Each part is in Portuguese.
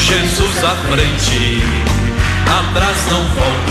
Jesus à frente, atrás não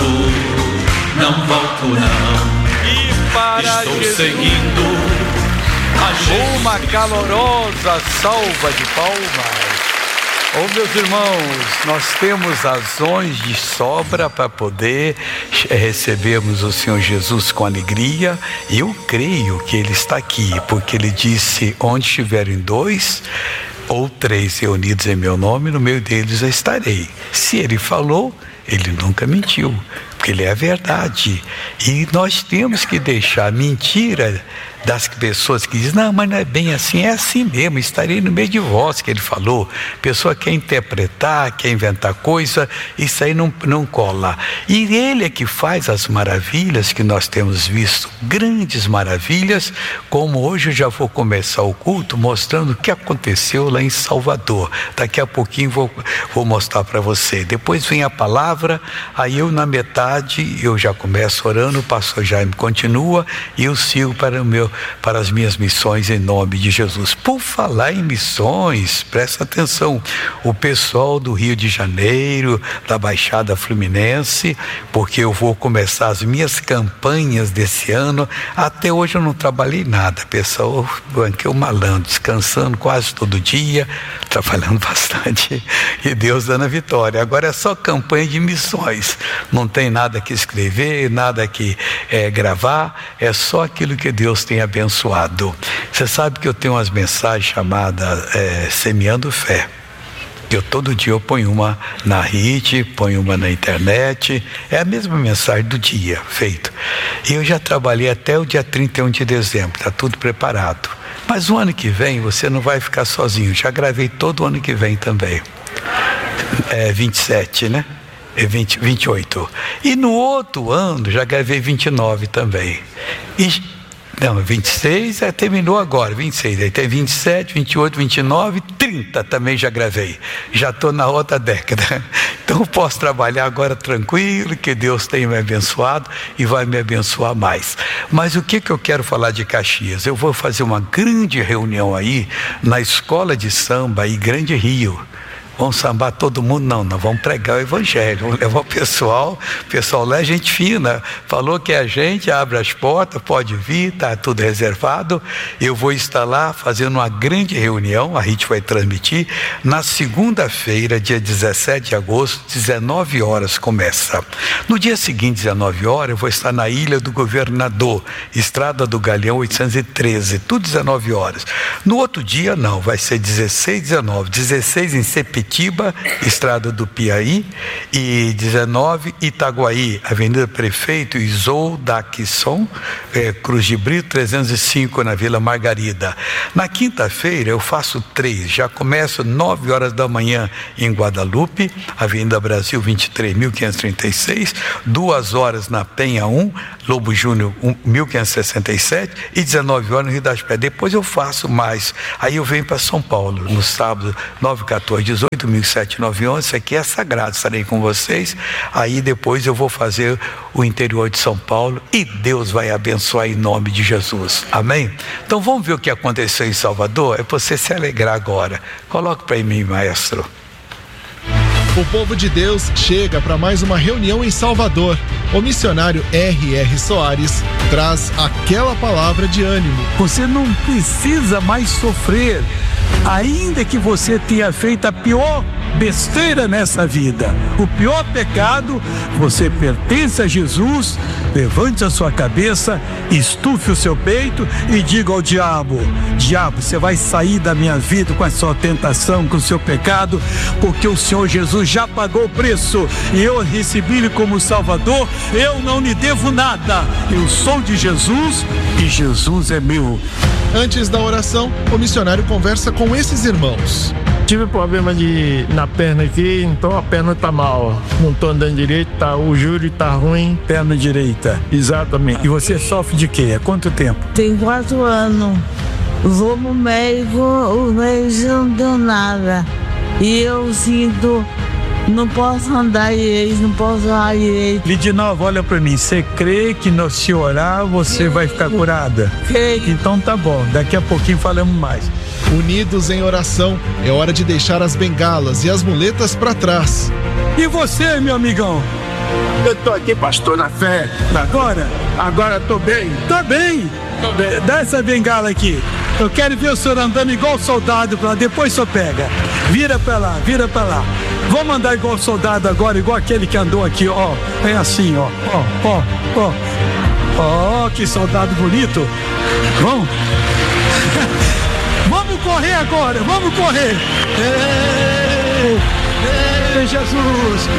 volto não. E para estou Jesus, seguindo a Jesus. uma calorosa salva de palmas. Meus irmãos, nós temos razões de sobra para poder recebermos o Senhor Jesus com alegria. Eu creio que Ele está aqui, porque Ele disse: onde estiverem 2 ou 3 reunidos em meu nome, no meio deles eu estarei. Se Ele falou, Ele nunca mentiu, porque Ele é a verdade. E nós temos que deixar a mentira das pessoas que dizem: não, mas não é bem assim. É assim mesmo, estarei no meio de vós, que Ele falou. A pessoa quer interpretar, quer inventar coisa, isso aí não cola. E Ele é que faz as maravilhas que nós temos visto, grandes maravilhas, como hoje eu já vou começar o culto mostrando o que aconteceu lá em Salvador. Daqui a pouquinho vou mostrar para você. Depois vem a palavra, aí eu na metade eu já começo orando, o pastor Jaime continua e eu sigo para as minhas missões em nome de Jesus. Por falar em missões, presta atenção, o pessoal do Rio de Janeiro, da Baixada Fluminense, porque eu vou começar as minhas campanhas desse ano. Até hoje eu não trabalhei nada, pessoal, banquei o malandro, descansando quase todo dia, trabalhando bastante e Deus dando a vitória. Agora é só campanha de missões, não tem nada que escrever, nada que gravar, é só aquilo que Deus tem abençoado. Você sabe que eu tenho umas mensagens chamadas Semeando Fé. Todo dia eu ponho uma na rede, ponho uma na internet, é a mesma mensagem do dia, feito. E eu já trabalhei até o dia 31 de dezembro, está tudo preparado. Mas o ano que vem você não vai ficar sozinho, já gravei todo o ano que vem também. 27, né? 28. E no outro ano já gravei 29 também. 26 terminou agora, 26, aí tem 27, 28, 29, 30 também já gravei, já estou na outra década, então posso trabalhar agora tranquilo, que Deus tem me abençoado e vai me abençoar mais. Mas o que eu quero falar de Caxias? Eu vou fazer uma grande reunião aí na escola de samba aí, Grande Rio. Vamos sambar todo mundo? Não, nós vamos pregar o evangelho, vamos levar o pessoal lá é gente fina, falou que a gente abre as portas, pode vir, está tudo reservado. Eu vou estar lá fazendo uma grande reunião, a gente vai transmitir, na segunda-feira, dia 17 de agosto, 19 horas começa. No dia seguinte, 19 horas, eu vou estar na Ilha do Governador, Estrada do Galeão 813, tudo 19 horas. No outro dia, não, vai ser 16, 19, 16 em Sepetiba, Estrada do Piaí, e 19 Itaguaí, Avenida Prefeito Isolda Quisson, Cruz de Brito 305 na Vila Margarida. Na quinta-feira eu faço 3, já começo 9 horas da manhã em Guadalupe, Avenida Brasil 23, 1536, 2 horas na Penha 1, Lobo Júnior 1567 e 19 horas no Rio das Pedras. Depois eu faço mais, aí eu venho para São Paulo no sábado 9, 14, 18, 1007, 911, isso aqui é sagrado, estarei com vocês. Aí depois eu vou fazer o interior de São Paulo e Deus vai abençoar em nome de Jesus, amém? Então vamos ver o que aconteceu em Salvador, é para você se alegrar agora. Coloque para mim, maestro. O povo de Deus chega para mais uma reunião em Salvador. O missionário R.R. Soares traz aquela palavra de ânimo. Você não precisa mais sofrer, ainda que você tenha feito a pior besteira nessa vida, o pior pecado. Você pertence a Jesus. Levante a sua cabeça, estufe o seu peito e diga ao diabo: diabo, você vai sair da minha vida com a sua tentação, com o seu pecado, porque o Senhor Jesus já pagou o preço e eu recebi Ele como Salvador. Eu não lhe devo nada, eu sou de Jesus e Jesus é meu. Antes da oração, o missionário conversa com esses irmãos. Tive problema na perna aqui, então a perna tá mal. Não tô andando direito, o joelho tá ruim. Perna direita. Exatamente. E você sofre de quê? Há quanto tempo? Tem 4 anos. Vou no médico, o médico não deu nada. E eu sinto, não posso andar direito, não posso orar direito. Lidinova, olha pra mim, você crê que se orar você vai ficar curada? Creio. Então tá bom, daqui a pouquinho falamos mais. Unidos em oração, é hora de deixar as bengalas e as muletas para trás. E você, meu amigão? Eu tô aqui, pastor, na fé. Agora tô bem. Tá bem. Dá essa bengala aqui. Eu quero ver o senhor andando igual soldado pra lá. Depois o senhor pega. Vira pra lá. Vamos andar igual soldado agora, igual aquele que andou aqui, ó. É assim, ó. Ó, que soldado bonito. Vamos. Vamos correr agora, vamos correr. Ei, Jesus.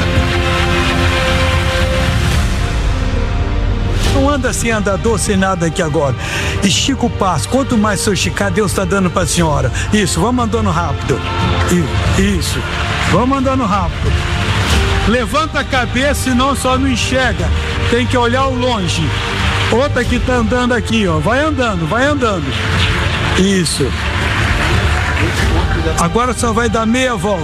Não anda sem andador, sem nada aqui agora. Estica o passo. Quanto mais o senhor esticar, Deus está dando para a senhora. Isso, vamos andando rápido. Isso, vamos andando rápido. Levanta a cabeça, senão só não enxerga. Tem que olhar ao longe. Outra que está andando aqui, ó. Vai andando. Isso. Agora só vai dar meia volta.